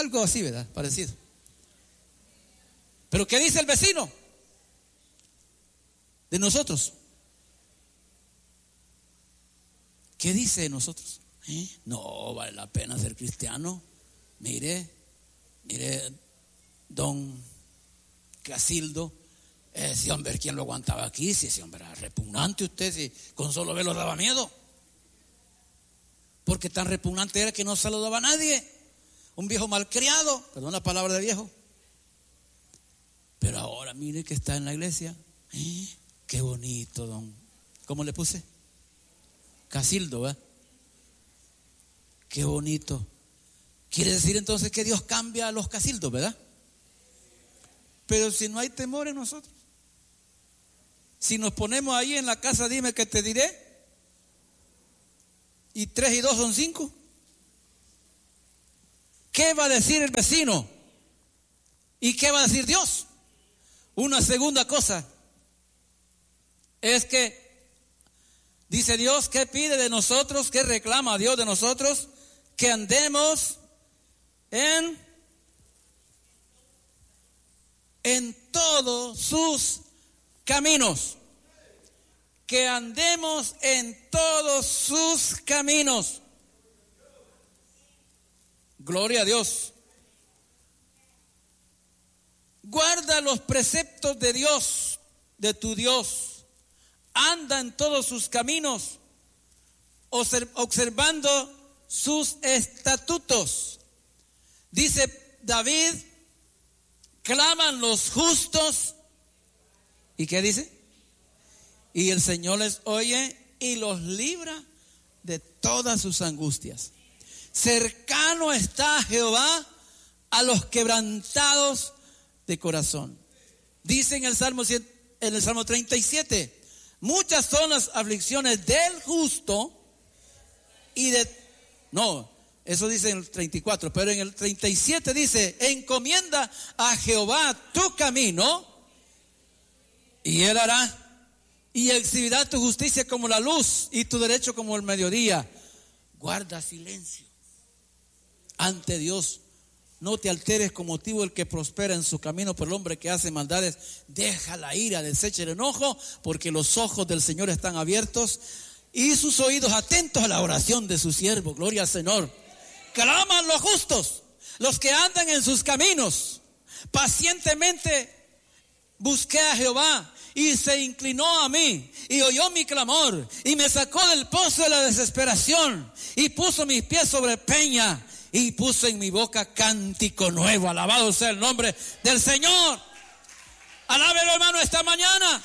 Algo así, ¿verdad? Parecido. Pero ¿qué dice el vecino de nosotros? ¿Qué dice de nosotros? No vale la pena ser cristiano. Mire, don Casildo, ese hombre, ¿quién lo aguantaba aquí? Si ese hombre era repugnante, usted, si con solo verlo daba miedo. Porque tan repugnante era que no saludaba a nadie. Un viejo malcriado, perdón la palabra de viejo. Pero ahora mire que está en la iglesia. Qué bonito, don. ¿Cómo le puse? Casildo, ¿verdad? Qué bonito. Quiere decir entonces que Dios cambia a los casildos, ¿verdad? Pero si no hay temor en nosotros, si nos ponemos ahí en la casa, dime que te diré, y 3 y 2 son 5, ¿qué va a decir el vecino? ¿Y qué va a decir Dios? Una segunda cosa es que dice Dios, ¿qué pide de nosotros? ¿Qué reclama Dios de nosotros? Que andemos en todos sus caminos. Que andemos en todos sus caminos. Gloria a Dios. Guarda los preceptos de Dios, de tu Dios. Anda en todos sus caminos, observando sus estatutos. Dice David, claman los justos. ¿Y qué dice? Y el Señor les oye y los libra de todas sus angustias. Cercano está Jehová a los quebrantados de corazón. Dice en el Salmo 37, muchas son las aflicciones del justo eso dice en el 34, pero en el 37 dice, encomienda a Jehová tu camino y él hará, y exhibirá tu justicia como la luz y tu derecho como el mediodía. Guarda silencio ante Dios. No te alteres con motivo el que prospera en su camino, por el hombre que hace maldades. Deja la ira, desecha el enojo, porque los ojos del Señor están abiertos y sus oídos atentos a la oración de su siervo. Gloria al Señor. Claman los justos, los que andan en sus caminos. Pacientemente busqué a Jehová y se inclinó a mí y oyó mi clamor y me sacó del pozo de la desesperación y puso mis pies sobre peña y puso en mi boca cántico nuevo. Alabado sea el nombre del Señor. Alábelo, hermano, esta mañana.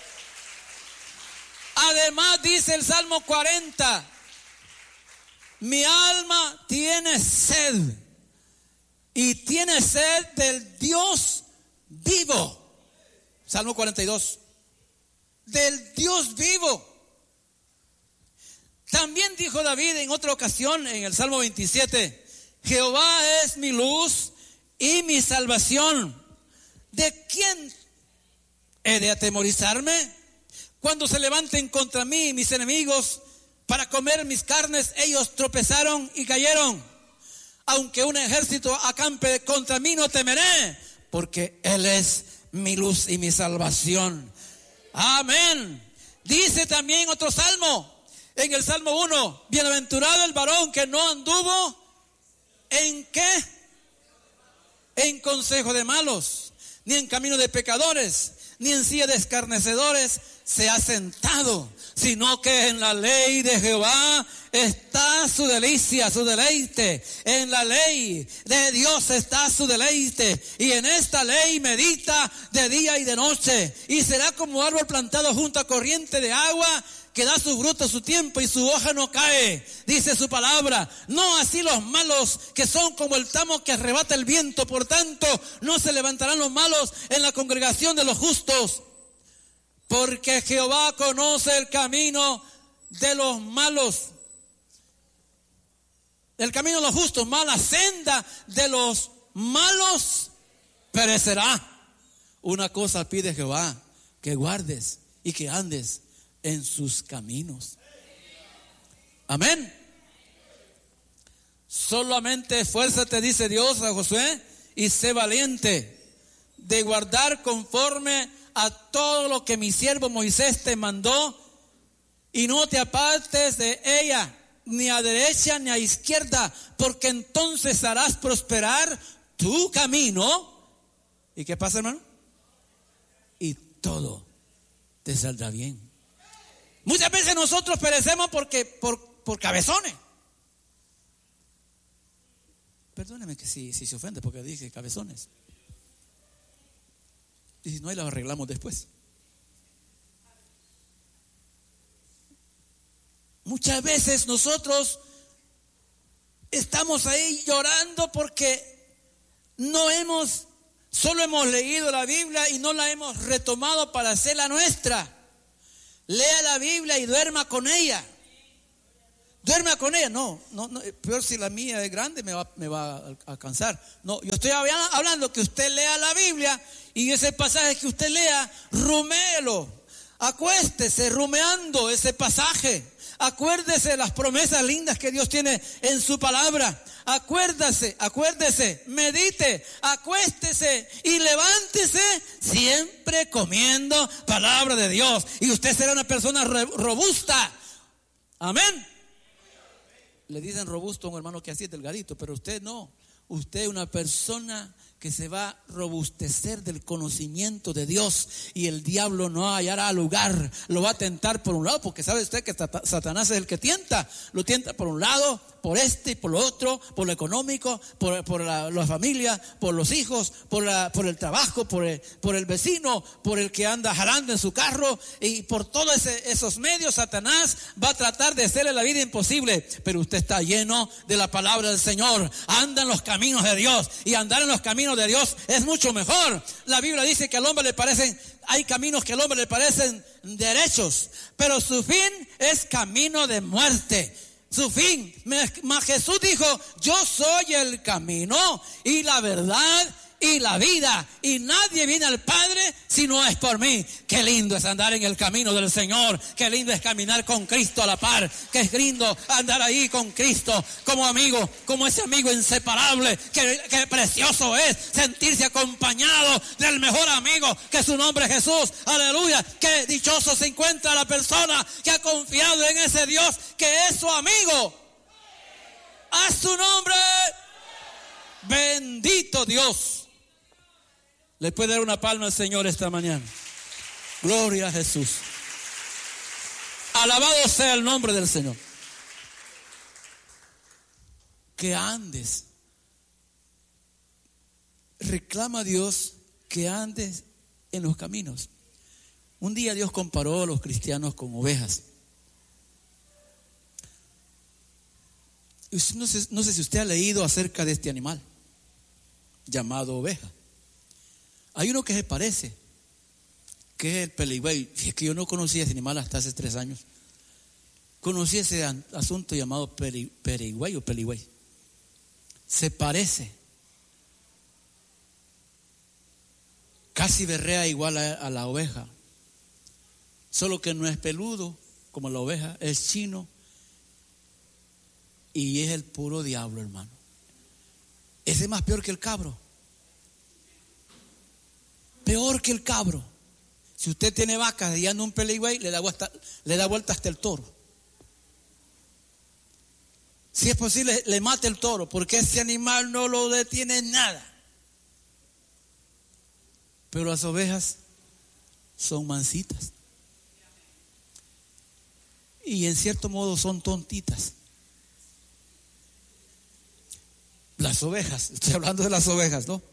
Además dice el Salmo 40, mi alma tiene sed y tiene sed del Dios vivo. Salmo 42, del Dios vivo. También dijo David en otra ocasión en el Salmo 27, Jehová es mi luz y mi salvación. ¿De quién he de atemorizarme? Cuando se levanten contra mí mis enemigos para comer mis carnes, ellos tropezaron y cayeron. Aunque un ejército acampe contra mí, no temeré, porque Él es mi luz y mi salvación. Amén. Dice también otro salmo, en el Salmo 1, bienaventurado el varón que no anduvo ¿en qué? En consejo de malos, ni en camino de pecadores, ni en silla de escarnecedores se ha sentado, sino que en la ley de Jehová está su delicia, su deleite. En la ley de Dios está su deleite, y en esta ley medita de día y de noche. Y será como árbol plantado junto a corriente de agua, que da su fruto a su tiempo y su hoja no cae, dice su palabra. No así los malos, que son como el tamo que arrebata el viento. Por tanto, no se levantarán los malos en la congregación de los justos, porque Jehová conoce el camino de los malos, el camino de los justos, mala senda de los malos perecerá. Una cosa pide Jehová, que guardes y que andes en sus caminos. Amén. Solamente esfuérzate, dice Dios a Josué, y sé valiente de guardar conforme a todo lo que mi siervo Moisés te mandó, y no te apartes de ella, ni a derecha ni a izquierda, porque entonces harás prosperar tu camino. ¿Y qué pasa, hermano? Y todo te saldrá bien. Muchas veces nosotros perecemos por cabezones. Perdóneme que si se ofende porque dije cabezones. Y si no, ahí lo arreglamos después. Muchas veces nosotros estamos ahí llorando porque solo hemos leído la Biblia y no la hemos retomado para hacerla nuestra. Lea la Biblia y duerma con ella. Duerma con ella. No, peor si la mía es grande me va a alcanzar. No, yo estoy hablando que usted lea la Biblia y ese pasaje que usted lea, ruméelo. Acuéstese rumeando ese pasaje. Acuérdese de las promesas lindas que Dios tiene en su palabra. Acuérdese, medite, acuéstese y levántese siempre comiendo palabra de Dios. Y usted será una persona robusta. Amén. Le dicen robusto a un hermano que así es delgadito, pero usted no. Usted es una persona que se va a robustecer del conocimiento de Dios, y el diablo no hallará lugar. Lo va a tentar por un lado, porque sabe usted que Satanás es el que tienta. Lo tienta por un lado, por este y por lo otro, por lo económico, por la familia, por los hijos, por el trabajo, por el vecino, por el que anda jalando en su carro, y por todos esos medios Satanás va a tratar de hacerle la vida imposible. Pero usted está lleno de la palabra del Señor, anda en los caminos de Dios, y andar en los caminos de Dios es mucho mejor. La Biblia dice que al hombre hay caminos que al hombre le parecen derechos, pero su fin es camino de muerte. Su fin, Jesús dijo: yo soy el camino y la verdad y la vida, y nadie viene al Padre si no es por mí. Qué lindo es andar en el camino del Señor, qué lindo es caminar con Cristo a la par, qué es lindo andar ahí con Cristo como amigo, como ese amigo inseparable. Qué precioso es sentirse acompañado del mejor amigo, que su nombre es Jesús. Aleluya. Qué dichoso se encuentra la persona que ha confiado en ese Dios que es su amigo. A su nombre, bendito Dios. Le puede dar una palma al Señor esta mañana. Gloria a Jesús. Alabado sea el nombre del Señor. Que andes. Reclama a Dios que andes en los caminos. Un día Dios comparó a los cristianos con ovejas. No sé si usted ha leído acerca de este animal llamado oveja. Hay uno que se parece, que es el peligüey. Es que yo no conocía ese animal hasta hace 3 años. Conocí ese asunto llamado peligüey o peligüey. Se parece. Casi berrea igual a la oveja. Solo que no es peludo como la oveja, es chino. Y es el puro diablo, hermano. Ese es más peor que el cabro. Peor que el cabro. Si usted tiene vacas y anda un peligüey, le da vuelta hasta el toro. Si es posible, le mate el toro, porque ese animal no lo detiene nada. Pero las ovejas son mansitas. Y en cierto modo son tontitas. Las ovejas, estoy hablando de las ovejas, ¿no?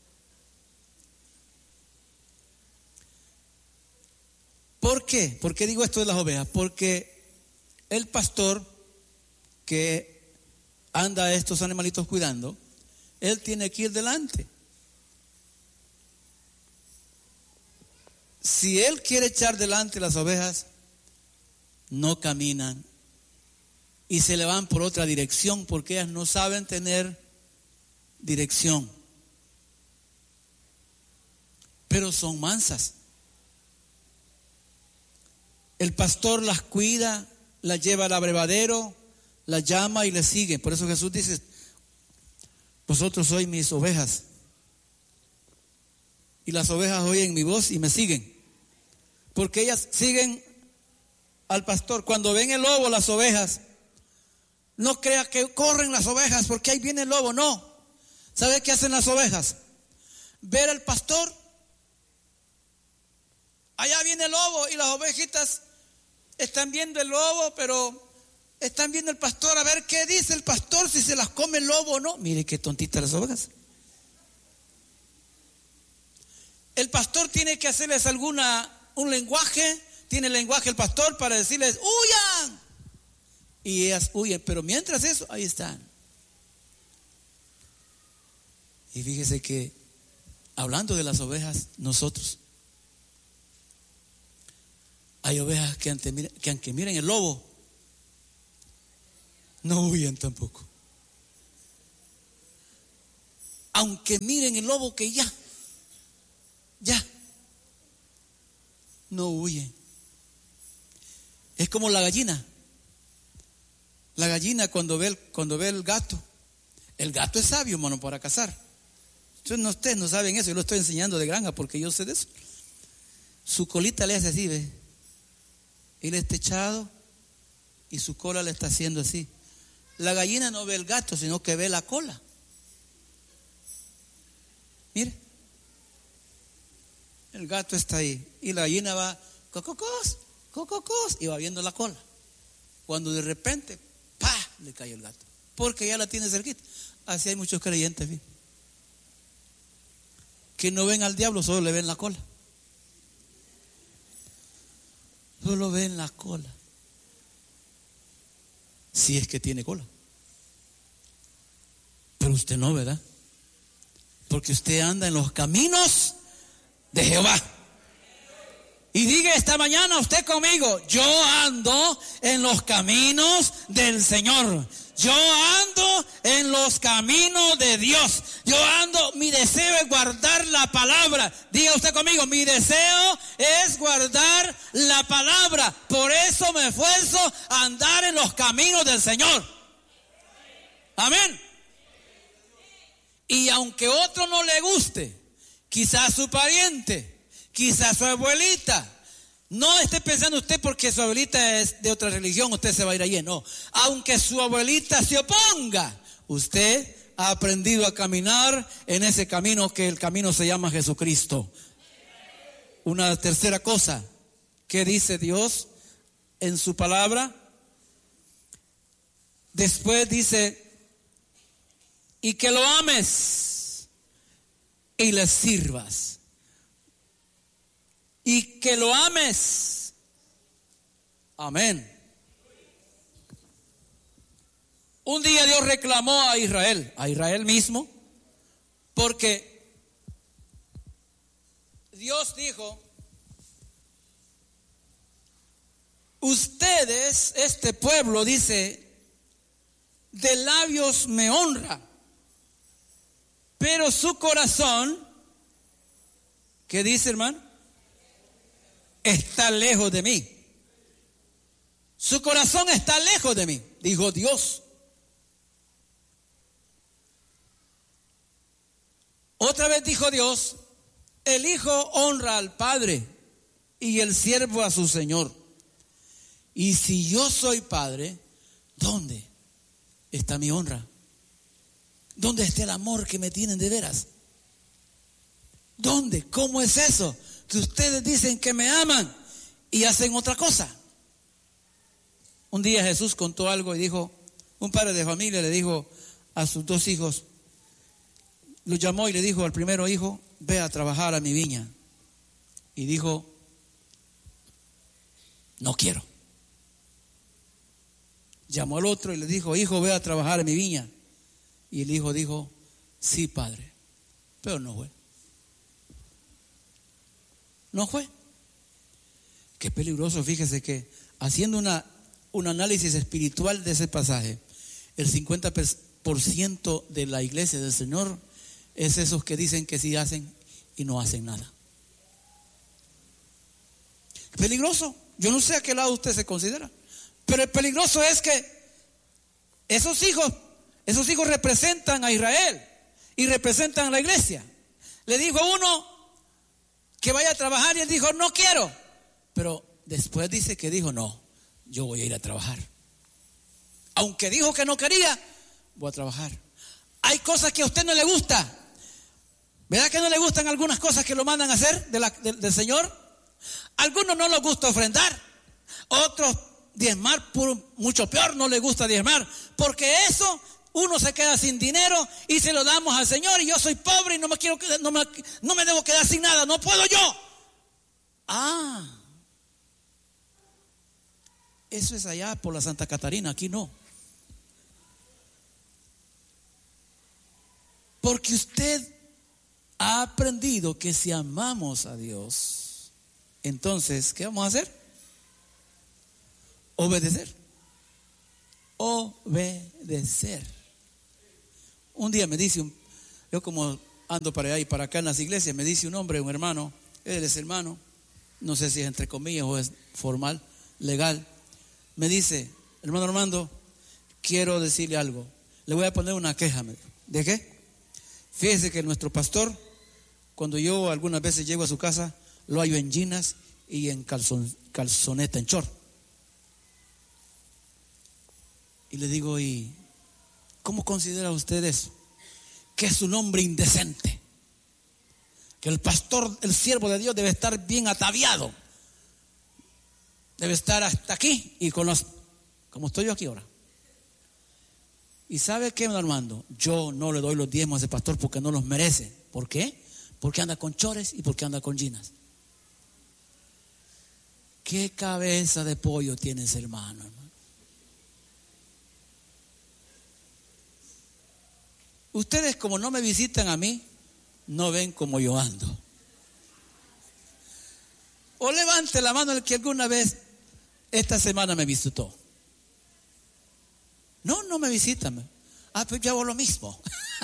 ¿Por qué? ¿Por qué digo esto de las ovejas? Porque el pastor que anda a estos animalitos cuidando, él tiene que ir delante. Si él quiere echar delante las ovejas, no caminan y se le van por otra dirección, porque ellas no saben tener dirección. Pero son mansas. El pastor las cuida, las lleva al abrevadero, las llama y les siguen. Por eso Jesús dice: vosotros sois mis ovejas, y las ovejas oyen mi voz y me siguen, porque ellas siguen al pastor. Cuando ven el lobo, las ovejas, no crea que corren las ovejas porque ahí viene el lobo, no. ¿Sabe qué hacen las ovejas? Ver al pastor, allá viene el lobo, y las ovejitas están viendo el lobo, pero están viendo el pastor, a ver qué dice el pastor, si se las come el lobo o no. Mire qué tontitas las ovejas. El pastor tiene que hacerles un lenguaje, tiene el lenguaje el pastor para decirles: huyan. Y ellas huyen, pero mientras eso, ahí están. Y fíjese que, hablando de las ovejas, nosotros, hay ovejas que aunque miren el lobo, no huyen tampoco. Aunque miren el lobo, que ya, no huyen. Es como la gallina. La gallina cuando ve el gato es sabio, hermano, para cazar. Ustedes no saben eso, yo lo estoy enseñando de granja porque yo sé de eso. Su colita le hace así, ¿ve? Él está echado y su cola le está haciendo así. La gallina no ve el gato, sino que ve la cola. Mire, el gato está ahí y la gallina va cococos, y va viendo la cola. Cuando de repente, ¡pah!, le cae el gato, porque ya la tiene cerquita. Así hay muchos creyentes, ¿sí?, que no ven al diablo, solo le ven la cola. Solo ven la cola. Si es que tiene cola. Pero usted no, ¿verdad? Porque usted anda en los caminos de Jehová. Y diga esta mañana usted conmigo: yo ando en los caminos del Señor. Yo ando en los caminos de Dios. Mi deseo es guardar la palabra. Diga usted conmigo: mi deseo es guardar la palabra. Por eso me esfuerzo a andar en los caminos del Señor. Amén. Y aunque otro no le guste, quizás su pariente, quizás su abuelita, no esté pensando usted porque su abuelita es de otra religión, usted se va a ir allí. No, aunque su abuelita se oponga, usted ha aprendido a caminar en ese camino, que el camino se llama Jesucristo. Una tercera cosa que dice Dios en su palabra, después dice: y que lo ames y le sirvas. Y que lo ames. Amén. Un día Dios reclamó a Israel mismo, porque Dios dijo: ustedes, este pueblo, dice, de labios me honra, pero su corazón, ¿qué dice, hermano? Está lejos de mí. Su corazón está lejos de mí, dijo Dios. Otra vez dijo Dios: el hijo honra al padre y el siervo a su señor. Y si yo soy padre, ¿dónde está mi honra? ¿Dónde está el amor que me tienen de veras? ¿Dónde? ¿Cómo es eso? Que ustedes dicen que me aman y hacen otra cosa. Un día Jesús contó algo y dijo: un padre de familia le dijo a sus dos hijos, lo llamó y le dijo al primero hijo: ve a trabajar a mi viña. Y dijo: no quiero. Llamó al otro y le dijo: hijo, ve a trabajar a mi viña. Y el hijo dijo: sí, padre, pero no fue. No fue. Qué peligroso. Fíjese que haciendo un análisis espiritual de ese pasaje, el 50% de la iglesia del Señor es esos que dicen que sí hacen y no hacen nada. Peligroso. Yo no sé a qué lado usted se considera, pero el peligroso es que Esos hijos representan a Israel y representan a la iglesia. Le dijo a uno que vaya a trabajar y él dijo, no quiero. Pero después dice que dijo, no, yo voy a ir a trabajar. Aunque dijo que no quería, voy a trabajar. Hay cosas que a usted no le gusta. ¿Verdad que no le gustan algunas cosas que lo mandan a hacer del Señor? Algunos no les gusta ofrendar, otros diezmar, mucho peor, no les gusta diezmar, porque eso uno se queda sin dinero y se lo damos al Señor, y yo soy pobre y no me debo quedar sin nada, no puedo yo. Eso es allá por la Santa Catarina, aquí no. Porque usted ha aprendido que si amamos a Dios, entonces, ¿qué vamos a hacer? Obedecer. Obedecer. Un día me dice, yo como ando para allá y para acá en las iglesias, me dice un hombre, un hermano, él es hermano, no sé si es entre comillas o es formal, legal, me dice, hermano Armando, quiero decirle algo, le voy a poner una queja. ¿De qué? Fíjese que nuestro pastor, cuando yo algunas veces llego a su casa, lo hallo en jeans y en calzoneta, en short. Y le digo, ¿y cómo considera usted eso? Que es un hombre indecente. Que el pastor, el siervo de Dios debe estar bien ataviado. Debe estar hasta aquí y como estoy yo aquí ahora. ¿Y sabe qué, don Armando? Yo no le doy los diezmos a ese pastor porque no los merece. ¿Por qué? Porque anda con chores y porque anda con jeans. ¿Qué cabeza de pollo tiene ese hermano? Ustedes, como no me visitan a mí, no ven como yo ando. O levante la mano el que alguna vez esta semana me visitó. No me visitan. Pues yo hago lo mismo.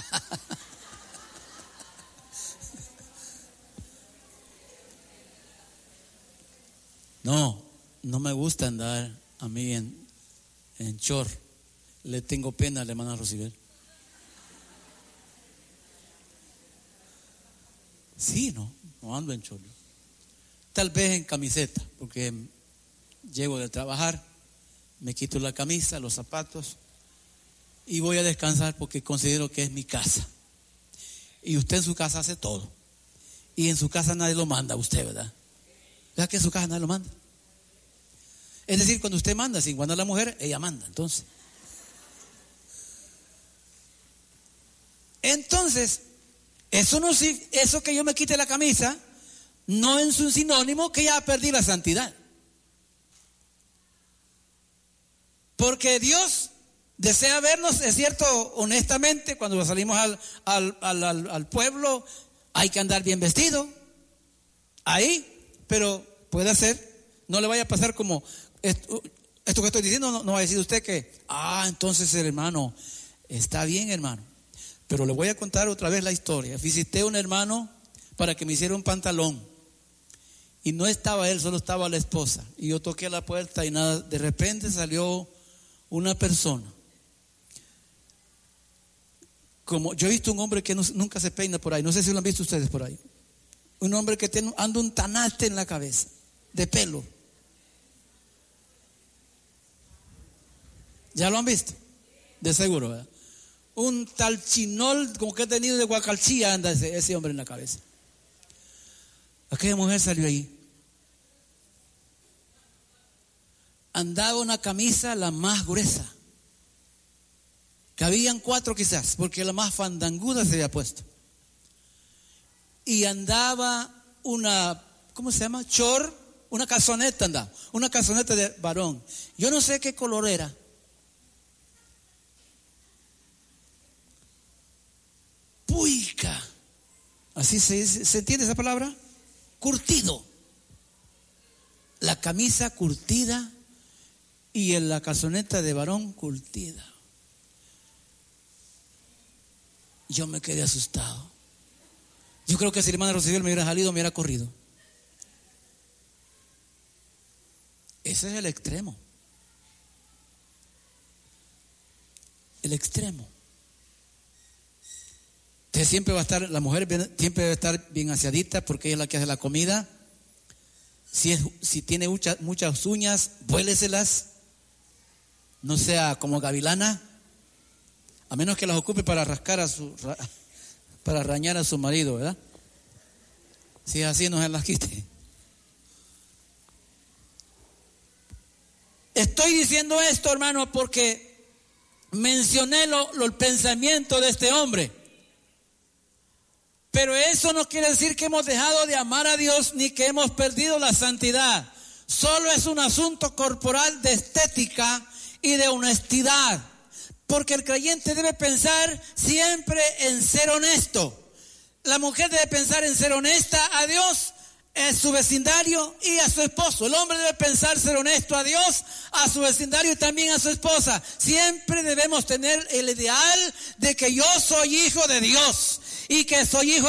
No me gusta andar a mí en short. Le tengo pena a la hermana Rosibel. Sí, no ando en short. Tal vez en camiseta, porque llego de trabajar, me quito la camisa, los zapatos y voy a descansar porque considero que es mi casa. Y usted en su casa hace todo. Y en su casa nadie lo manda a usted, ¿verdad? ¿Verdad que en su casa nadie lo manda? Es decir, cuando usted manda, si cuando la mujer, ella manda. Entonces, eso que yo me quite la camisa no es un sinónimo que ya perdí la santidad. Porque Dios desea vernos, es cierto, honestamente, cuando salimos al pueblo, hay que andar bien vestido. Ahí, pero puede ser, no le vaya a pasar como esto que estoy diciendo, no va a decir usted que, entonces el hermano, está bien, hermano. Pero le voy a contar otra vez la historia. Visité a un hermano para que me hiciera un pantalón. Y no estaba él, solo estaba la esposa. Y yo toqué a la puerta y nada, de repente salió una persona. Como yo he visto un hombre que nunca se peina por ahí, no sé si lo han visto ustedes por ahí. Un hombre que anda un tanaste en la cabeza, de pelo. ¿Ya lo han visto? De seguro, ¿verdad? Un tal chinol como que ha tenido de Guacalchía anda ese hombre en la cabeza. Aquella mujer salió ahí. Andaba una camisa la más gruesa. Que habían 4 quizás, porque la más fandanguda se había puesto. Y andaba una, ¿cómo se llama? Una calzoneta andaba. Una calzoneta de varón. Yo no sé qué color era. Puica. Así se dice, ¿se entiende esa palabra? Curtido. La camisa curtida y en la calzoneta de varón curtida. Yo me quedé asustado. Yo creo que si el hermano Rosibel me hubiera salido, me hubiera corrido. Ese es el extremo. el extremo. Usted siempre va a estar, la mujer siempre debe estar bien aseadita porque ella es la que hace la comida. Si tiene muchas uñas, vuéleselas. No sea como gavilana, a menos que las ocupe para para arañar a su marido, ¿verdad? Si es así, no se las quite. Estoy diciendo esto, hermano, porque mencioné el pensamiento de este hombre. Pero eso no quiere decir que hemos dejado de amar a Dios ni que hemos perdido la santidad. Solo es un asunto corporal de estética y de honestidad. Porque el creyente debe pensar siempre en ser honesto. La mujer debe pensar en ser honesta a Dios, a su vecindario y a su esposo. El hombre debe pensar ser honesto a Dios, a su vecindario y también a su esposa. Siempre debemos tener el ideal de que yo soy hijo de Dios y que soy hijo